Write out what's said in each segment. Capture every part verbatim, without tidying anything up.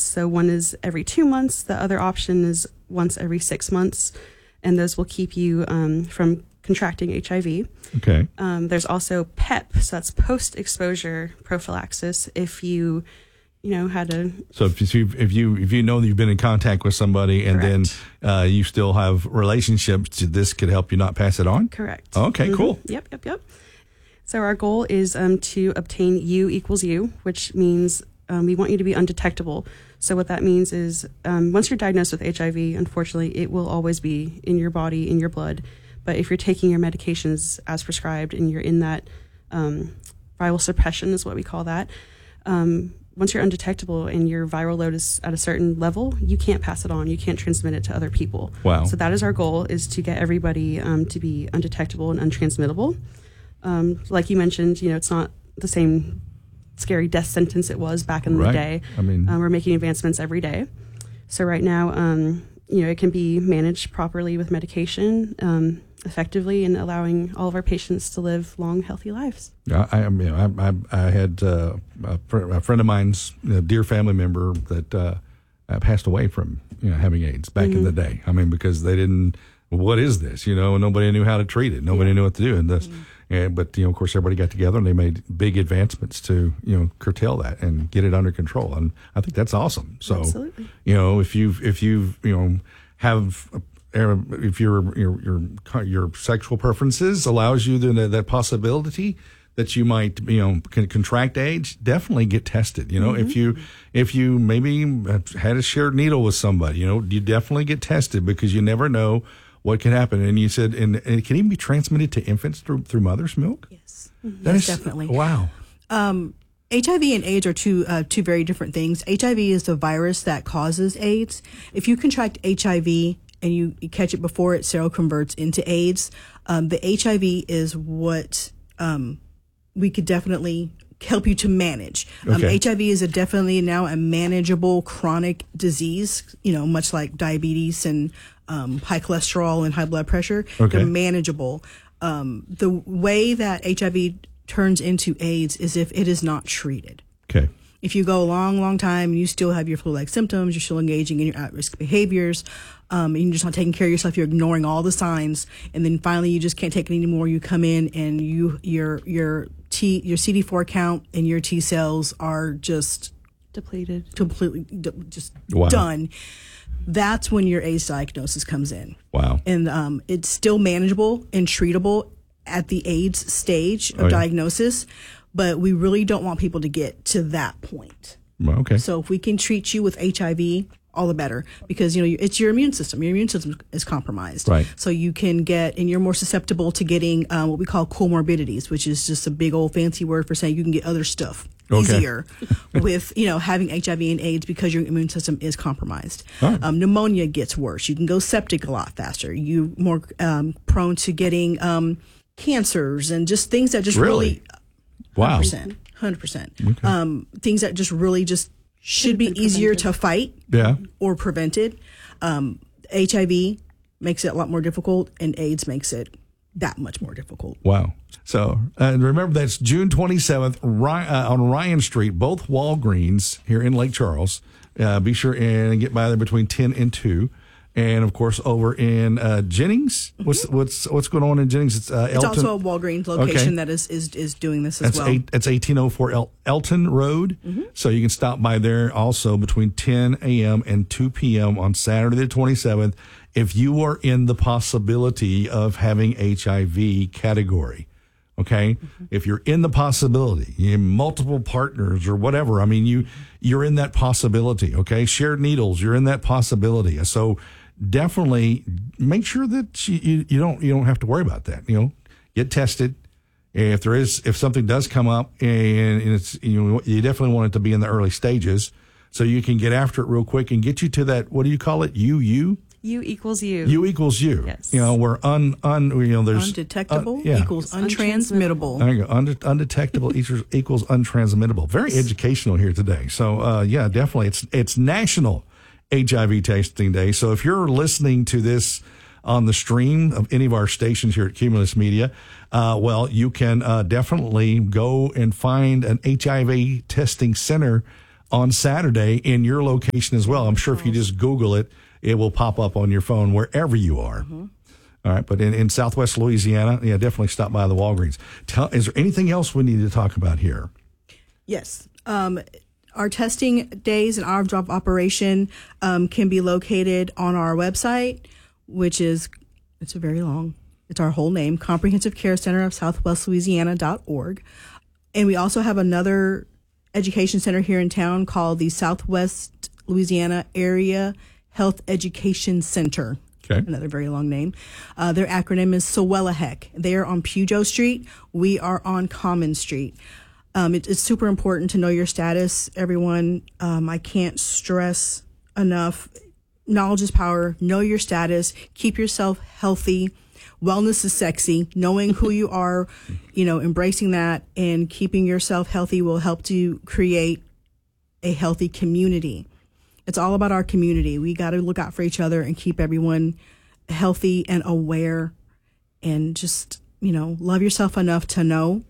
shots. So one is every two months. The other option is once every six months. And those will keep you um, from contracting H I V. Okay. Um, there's also PEP, so that's post-exposure prophylaxis. If you, you know, had a so if you if you if you know that you've been in contact with somebody and Correct. then uh, you still have relationships, this could help you not pass it on. Correct. Okay, Mm-hmm. cool. Yep, yep, yep. So our goal is um, to obtain U equals U, which means um, we want you to be undetectable. So what that means is um, once you're diagnosed with H I V, unfortunately, it will always be in your body, in your blood. But if you're taking your medications as prescribed and you're in that um, viral suppression is what we call that, um, once you're undetectable and your viral load is at a certain level, you can't pass it on. You can't transmit it to other people. Wow. So that is our goal, is to get everybody um, to be undetectable and untransmittable. Um, like you mentioned, you know, it's not the same scary death sentence it was back in Right. the day. I mean, um, we're making advancements every day. So right now, um, you know, it can be managed properly with medication, um, effectively, and allowing all of our patients to live long, healthy lives. I, I, you know, I, I, I had uh, a, fr- a friend of mine's, a dear family member that uh, passed away from, you know, having AIDS back Mm-hmm. in the day. I mean, because they didn't. What is this? You know, and nobody knew how to treat it. Nobody Yeah. knew what to do. And this, Mm-hmm. and, but you know, of course, everybody got together and they made big advancements to, you know, curtail that and get it under control. And I think that's awesome. So, Absolutely. you know, if you if you you know have uh, if your your your your sexual preferences allows you the, that possibility that you might, you know, can contract AIDS, definitely get tested. You know, Mm-hmm. if you if you maybe had a shared needle with somebody, you know, you definitely get tested because you never know what can happen. And you said, and, and it can even be transmitted to infants through through mother's milk. Yes, That yes, is- definitely. Wow. Um, H I V and AIDS are two uh, two very different things. H I V is the virus that causes AIDS. If you contract H I V and you, you catch it before it seroconverts into AIDS, um, the H I V is what um, we could definitely help you to manage. Um, Okay. H I V is a definitely now a manageable chronic disease, you know, much like diabetes and um, high cholesterol and high blood pressure. Okay. They're manageable. Um, the way that H I V turns into AIDS is if it is not treated. Okay. If you go a long, long time and you still have your flu-like symptoms, you're still engaging in your at-risk behaviors, um, and you're just not taking care of yourself, you're ignoring all the signs, and then finally you just can't take it anymore. You come in and you your your T your C D four count and your T cells are just Depleted. completely d- just Wow. done. That's when your AIDS diagnosis comes in. Wow. And um, it's still manageable and treatable at the AIDS stage of Oh, yeah. diagnosis, but we really don't want people to get to that point. Well, okay. So if we can treat you with H I V, all the better, because you know it's your immune system. Your immune system is compromised, Right. So you can get, and you're more susceptible to getting um, what we call comorbidities, which is just a big old fancy word for saying you can get other stuff Okay. easier with you know having H I V and AIDS because your immune system is compromised. All right. Um, pneumonia gets worse. You can go septic a lot faster. You more um, prone to getting um, cancers and just things that just Really? really Wow. one hundred percent, one hundred percent. Um, things that just really just should be been easier prevented. to fight Yeah. or prevented. Um, H I V makes it a lot more difficult, and AIDS makes it that much more difficult. Wow. So uh, remember, that's June twenty-seventh Ry- uh, on Ryan Street, both Walgreens here in Lake Charles. Uh, be sure and get by there between ten and two. And of course, over in uh, Jennings, what's what's what's going on in Jennings? It's, uh, It's Elton. also a Walgreens location Okay. that is, is is doing this as That's well. eight. That's eighteen oh four El- Elton Road. So you can stop by there also between ten a.m. and two p.m. on Saturday the twenty-seventh if you are in the possibility of having H I V category. Okay, if you're in the possibility, you have multiple partners or whatever. I mean, you you're in that possibility. Okay, shared needles, you're in that possibility. So definitely make sure that you, you, you don't you don't have to worry about that. You know, get tested. If there is, if something does come up, and it's you know, you definitely want it to be in the early stages, so you can get after it real quick and get you to that. What do you call it? U U U equals U. U equals U. Yes. You know, we're un un. You know, there's Undetectable uh, yeah. equals It's untransmittable. There you go. Unde- undetectable equals, equals untransmittable. Very educational here today. So, uh, yeah, definitely. It's it's National H I V Testing Day. So if you're listening to this on the stream of any of our stations here at Cumulus Media, uh, well, you can uh, definitely go and find an H I V testing center on Saturday in your location as well. I'm sure if you just Google it, it will pop up on your phone wherever you are. Mm-hmm. All right, but in, in Southwest Louisiana, yeah, definitely stop by the Walgreens. Tell, is there anything else we need to talk about here? Yes. Um, our testing days and hours of operation um, can be located on our website, which is, it's a very long, it's our whole name, Comprehensive Care Center of Southwest Louisiana dot org. And we also have another education center here in town called the Southwest Louisiana Area Health Education Center. Okay. Another very long name. Uh, their acronym is SOWELAHEC. They are on Pujo Street. We are on Common Street. Um, it, it's super important to know your status, everyone. Um, I can't stress enough. Knowledge is power. Know your status. Keep yourself healthy. Wellness is sexy. Knowing who you are, you know, embracing that and keeping yourself healthy will help to create a healthy community. It's all about our community. We got to look out for each other and keep everyone healthy and aware, and just, you know, love yourself enough to know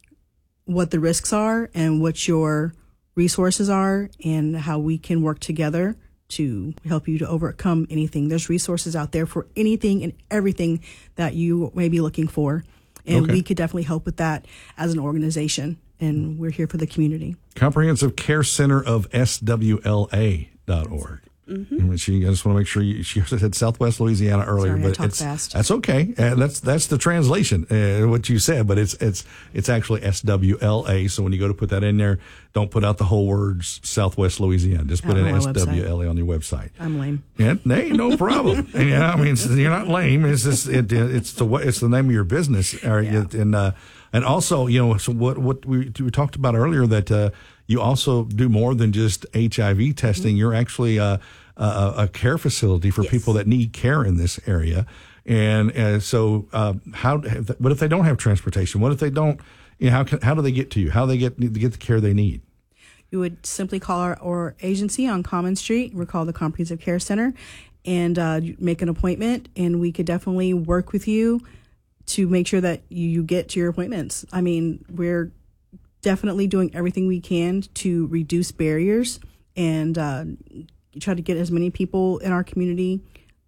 what the risks are and what your resources are and how we can work together to help you to overcome anything. There's resources out there for anything and everything that you may be looking for. And Okay. we could definitely help with that as an organization. And we're here for the community. Comprehensive Care Center of S W L A dot org. Mm-hmm. She, I just want to make sure you, she said Southwest Louisiana earlier, Sorry, I but talk it's fast. that's okay. Uh, that's that's the translation, uh, what you said, but it's it's it's actually S W L A. So when you go to put that in there, don't put out the whole words Southwest Louisiana. Just put Out in on my S W L A on your website. I'm lame. Yeah, hey, no problem. Yeah, I mean, you're not lame. It's just it, it's the it's the name of your business, or Yeah. and uh, and also, you know, so what what we we talked about earlier, that uh, you also do more than just H I V testing. Mm-hmm. You're actually uh, a, a care facility for Yes. people that need care in this area, and uh, so uh, how? What if they don't have transportation? What if they don't? You know, how can, how do they get to you? How do they get to get the care they need? You would simply call our, our agency on Common Street. We're called the Comprehensive Care Center, and uh, you make an appointment, and we could definitely work with you to make sure that you get to your appointments. I mean, we're definitely doing everything we can to reduce barriers and uh, try to get as many people in our community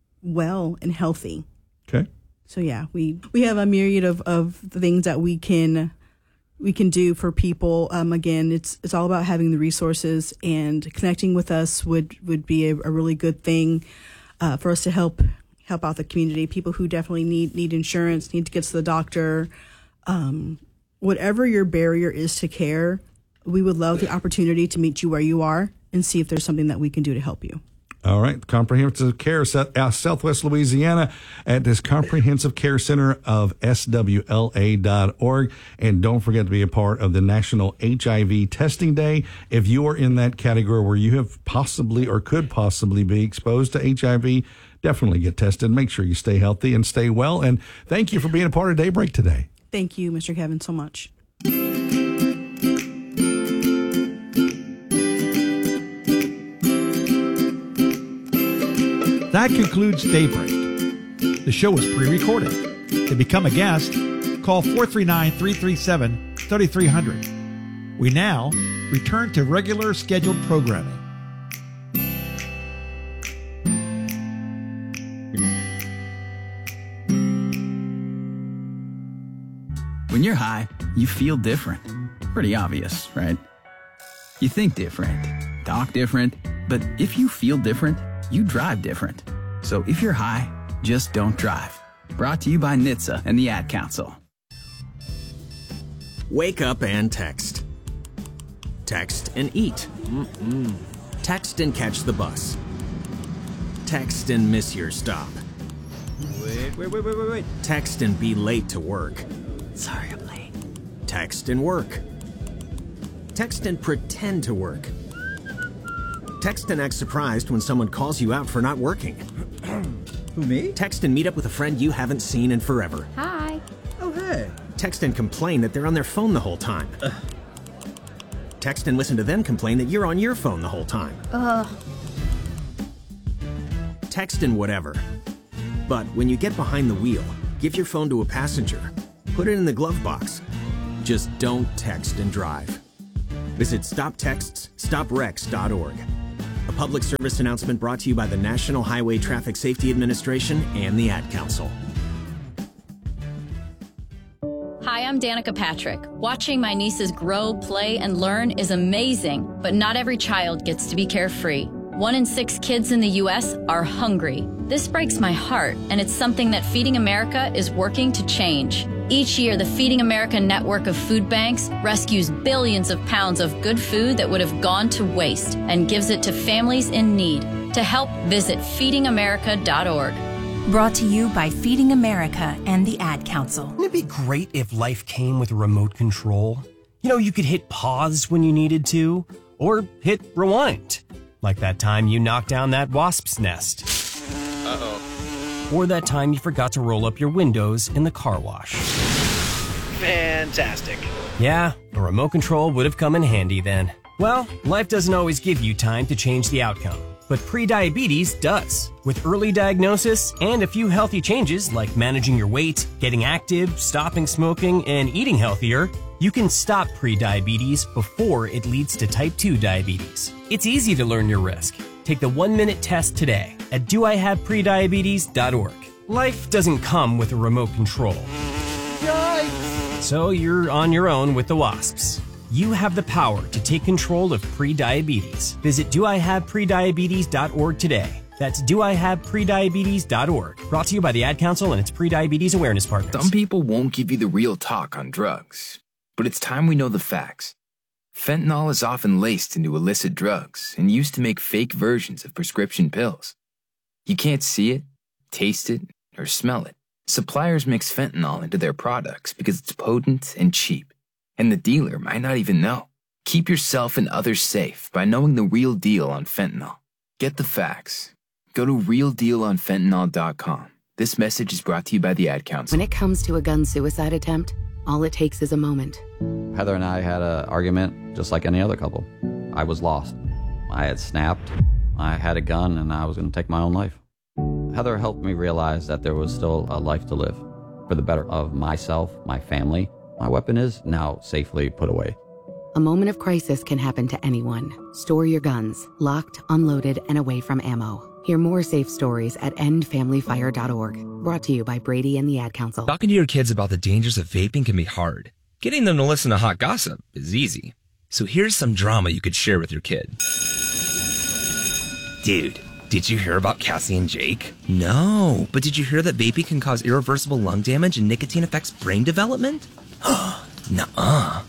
well and healthy. Okay. So yeah, we we have a myriad of, of things that we can we can do for people. Um, again, it's it's all about having the resources, and connecting with us would would be a, a really good thing uh, for us to help help out the community. People who definitely need need insurance, need to get to the doctor. Um, whatever your barrier is to care, we would love the opportunity to meet you where you are and see if there's something that we can do to help you. All right. Comprehensive Care, uh, Southwest Louisiana, at this Comprehensive Care Center of S W L A dot org. And don't forget to be a part of the National H I V Testing Day. If you are in that category where you have possibly or could possibly be exposed to H I V, definitely get tested. Make sure you stay healthy and stay well. And thank you for being a part of Daybreak today. Thank you, Mister Kevin, so much. That concludes Daybreak. The show is pre-recorded. To become a guest, call four three nine, three three seven, three three zero zero. We now return to regular scheduled programming. When you're high, you feel different. Pretty obvious, right? You think different, talk different, but if you feel different, you drive different. So if you're high, just don't drive. Brought to you by N H T S A and the Ad Council. Wake up and text. Text and eat. Mm-mm. Text and catch the bus. Text and miss your stop. Wait, wait, wait, wait, wait, wait. Text and be late to work. Sorry, I'm late. Text and work. Text and pretend to work. Text and act surprised when someone calls you out for not working. Who, me? Text and meet up with a friend you haven't seen in forever. Hi. Oh, hey. Text and complain that they're on their phone the whole time. Ugh. Text and listen to them complain that you're on your phone the whole time. Ugh. Text and whatever. But when you get behind the wheel, give your phone to a passenger. Put it in the glove box. Just don't text and drive. Visit stop texts stop wrecks dot org. A public service announcement brought to you by the National Highway Traffic Safety Administration and the Ad Council. Hi, I'm Danica Patrick. Watching my nieces grow, play, and learn is amazing, but not every child gets to be carefree. One in six kids in the U S are hungry. This breaks my heart, and it's something that Feeding America is working to change. Each year, the Feeding America network of food banks rescues billions of pounds of good food that would have gone to waste and gives it to families in need. To help, visit feeding america dot org. Brought to you by Feeding America and the Ad Council. Wouldn't it be great if life came with a remote control? You know, you could hit pause when you needed to, or hit rewind. Like that time you knocked down that wasp's nest. Uh-oh. Or that time you forgot to roll up your windows in the car wash. Fantastic. Yeah, a remote control would have come in handy then. Well, life doesn't always give you time to change the outcome, but prediabetes does. With early diagnosis and a few healthy changes like managing your weight, getting active, stopping smoking, and eating healthier, you can stop prediabetes before it leads to type two diabetes. It's easy to learn your risk. Take the one-minute test today at do I have prediabetes dot org. Life doesn't come with a remote control. Yikes! So you're on your own with the wasps. You have the power to take control of prediabetes. Visit do I have prediabetes dot org today. That's do I have prediabetes dot org. Brought to you by the Ad Council and its Prediabetes Awareness Partners. Some people won't give you the real talk on drugs, but it's time we know the facts. Fentanyl is often laced into illicit drugs and used to make fake versions of prescription pills. You can't see it, taste it, or smell it. Suppliers mix fentanyl into their products because it's potent and cheap, and the dealer might not even know. Keep yourself and others safe by knowing the real deal on fentanyl. Get the facts. Go to real deal on fentanyl dot com. This message is brought to you by the Ad Council. When it comes to a gun suicide attempt, all it takes is a moment. Heather and I had an argument just like any other couple. I was lost. I had snapped. I had a gun and I was going to take my own life. Heather helped me realize that there was still a life to live for the better of myself, my family. My weapon is now safely put away. A moment of crisis can happen to anyone. Store your guns, locked, unloaded, and away from ammo. Hear more safe stories at end family fire dot org. Brought to you by Brady and the Ad Council. Talking to your kids about the dangers of vaping can be hard. Getting them to listen to hot gossip is easy. So here's some drama you could share with your kid. Dude, did you hear about Cassie and Jake? No, but did you hear that vaping can cause irreversible lung damage and nicotine affects brain development? Nuh-uh.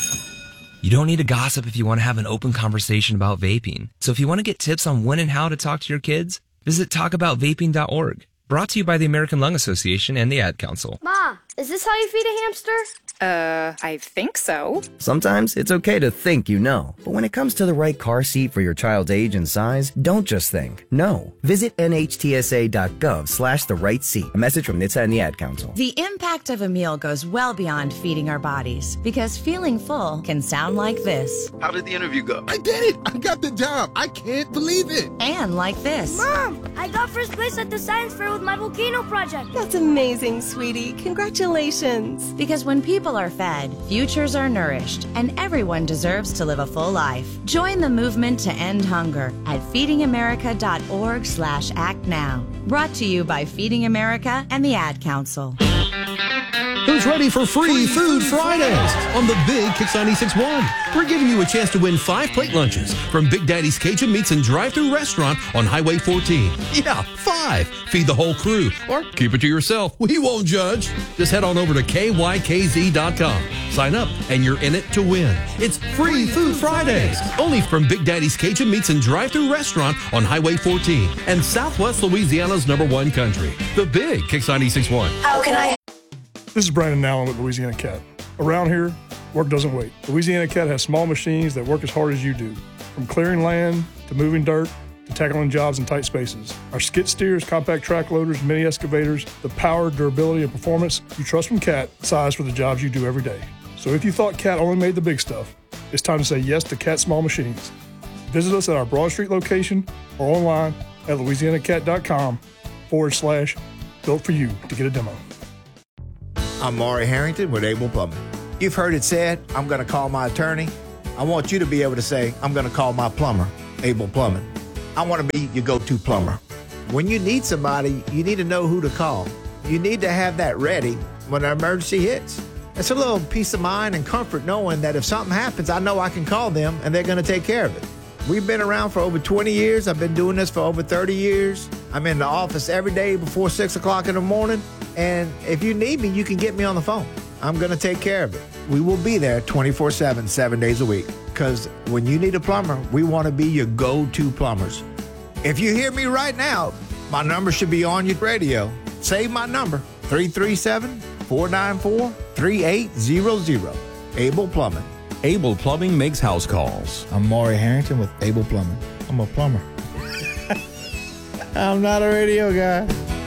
You don't need to gossip if you want to have an open conversation about vaping. So if you want to get tips on when and how to talk to your kids, visit talk about vaping dot org. Brought to you by the American Lung Association and the Ad Council. Ma, is this how you feed a hamster? Uh, I think so. Sometimes it's okay to think you know, but when it comes to the right car seat for your child's age and size, don't just think. No. Visit N H T S A dot gov slash the right seat. A message from N H T S A and the Ad Council. The impact of a meal goes well beyond feeding our bodies, because feeling full can sound like this. How did the interview go? I did it! I got the job! I can't believe it! And like this. Mom, I got first place at the science fair with my volcano project. That's amazing, sweetie. Congratulations. Because when people are fed, futures are nourished, and everyone deserves to live a full life. Join the movement to end hunger at feeding america dot org slash act now. Brought to you by Feeding America and the Ad Council. Who's ready for Free Food Fridays on the Big Kix ninety-six point one? We're giving you a chance to win five plate lunches from Big Daddy's Cajun Meats and Drive-Thru Restaurant on Highway fourteen. Yeah, five. Feed the whole crew or keep it to yourself. We won't judge. Just head on over to K Y K Z dot com. Sign up and you're in it to win. It's Free Food Fridays only from Big Daddy's Cajun Meats and Drive-Thru Restaurant on Highway fourteen and Southwest Louisiana's number one country. The Big Kix ninety-six point one. How can I? This is Brandon Allen with Louisiana Cat. Around here, work doesn't wait. Louisiana Cat has small machines that work as hard as you do, from clearing land to moving dirt to tackling jobs in tight spaces. Our skid steers, compact track loaders, mini excavators, the power, durability, and performance you trust from Cat, size for the jobs you do every day. So if you thought Cat only made the big stuff, it's time to say yes to Cat Small Machines. Visit us at our Broad Street location or online at louisiana cat dot com forward slash built for you to get a demo. I'm Maury Harrington with Able Plumbing. You've heard it said, I'm going to call my attorney. I want you to be able to say, I'm going to call my plumber, Able Plumbing. I want to be your go-to plumber. When you need somebody, you need to know who to call. You need to have that ready when an emergency hits. It's a little peace of mind and comfort knowing that if something happens, I know I can call them and they're going to take care of it. We've been around for over twenty years. I've been doing this for over thirty years. I'm in the office every day before six o'clock in the morning. And if you need me, you can get me on the phone. I'm going to take care of it. We will be there twenty-four seven, seven days a week. Because when you need a plumber, we want to be your go-to plumbers. If you hear me right now, my number should be on your radio. Save my number, three three seven, four nine four, three eight zero zero. Able Plumbing. Able Plumbing makes house calls. I'm Maury Harrington with Able Plumbing. I'm a plumber. I'm not a radio guy.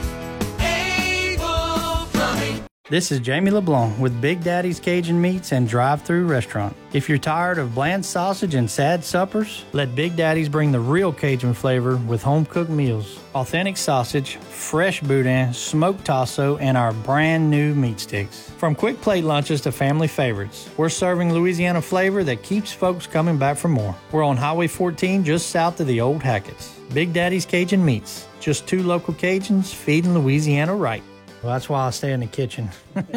This is Jamie LeBlanc with Big Daddy's Cajun Meats and Drive-Thru Restaurant. If you're tired of bland sausage and sad suppers, let Big Daddy's bring the real Cajun flavor with home-cooked meals. Authentic sausage, fresh boudin, smoked tasso, and our brand new meat sticks. From quick plate lunches to family favorites, we're serving Louisiana flavor that keeps folks coming back for more. We're on Highway fourteen just south of the old Hackett's. Big Daddy's Cajun Meats. Just two local Cajuns feeding Louisiana right. Well, that's why I stay in the kitchen.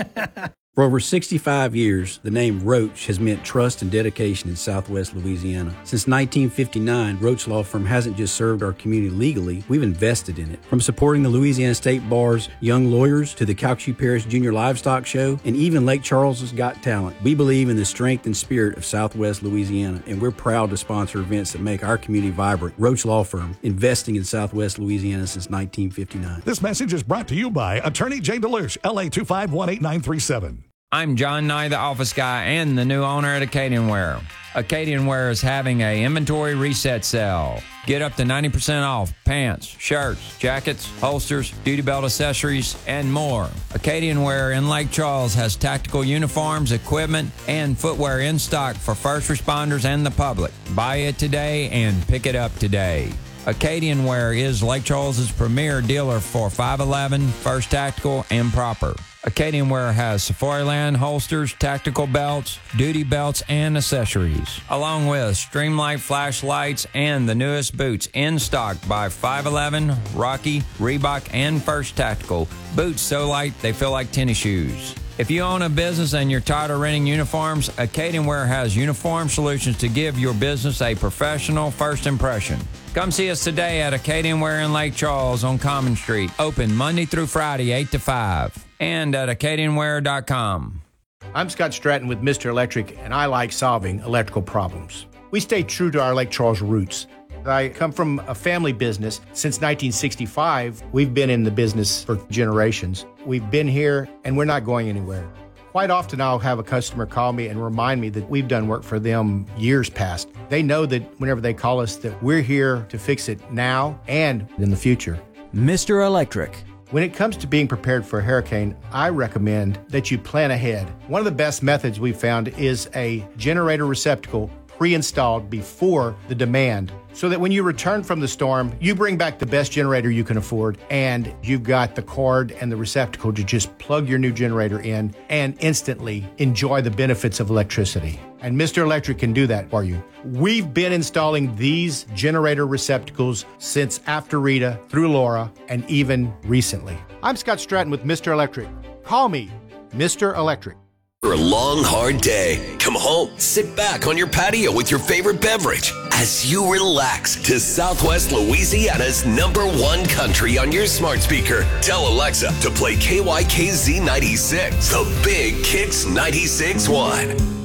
For over sixty-five years, the name Roach has meant trust and dedication in Southwest Louisiana. Since nineteen fifty-nine, Roach Law Firm hasn't just served our community legally, we've invested in it. From supporting the Louisiana State Bar's Young Lawyers to the Calcasieu Parish Junior Livestock Show and even Lake Charles's Got Talent, we believe in the strength and spirit of Southwest Louisiana, and we're proud to sponsor events that make our community vibrant. Roach Law Firm, investing in Southwest Louisiana since nineteen fifty-nine. This message is brought to you by Attorney Jane DeLuche, L A two five one eight nine three seven. I'm John Nye, the office guy, and the new owner at Acadianware. Acadianware is having a inventory reset sale. Get up to ninety percent off pants, shirts, jackets, holsters, duty belt accessories, and more. Acadianware in Lake Charles has tactical uniforms, equipment, and footwear in stock for first responders and the public. Buy it today and pick it up today. Acadianware is Lake Charles's premier dealer for five eleven, First Tactical, and Proper. Acadianware has Safariland holsters, tactical belts, duty belts, and accessories, along with Streamlight flashlights and the newest boots in stock by five eleven, Rocky, Reebok, and First Tactical. Boots so light they feel like tennis shoes. If you own a business and you're tired of renting uniforms, Acadianware has uniform solutions to give your business a professional first impression. Come see us today at Acadianware in Lake Charles on Common Street. Open Monday through Friday, eight to five. And at Acadianware dot com. I'm Scott Stratton with Mister Electric, and I like solving electrical problems. We stay true to our Lake Charles roots. I come from a family business. Since nineteen sixty-five, we've been in the business for generations. We've been here, and we're not going anywhere. Quite often, I'll have a customer call me and remind me that we've done work for them years past. They know that whenever they call us, that we're here to fix it now and in the future. Mister Electric. When it comes to being prepared for a hurricane, I recommend that you plan ahead. One of the best methods we've found is a generator receptacle pre-installed before the demand, so that when you return from the storm, you bring back the best generator you can afford, and you've got the cord and the receptacle to just plug your new generator in and instantly enjoy the benefits of electricity. And Mister Electric can do that for you. We've been installing these generator receptacles since after Rita, through Laura, and even recently. I'm Scott Stratton with Mister Electric. Call me Mister Electric. For a long, hard day, come home, sit back on your patio with your favorite beverage as you relax to Southwest Louisiana's number one country on your smart speaker. Tell Alexa to play K Y K Z ninety-six, the Big Kicks ninety-six point one.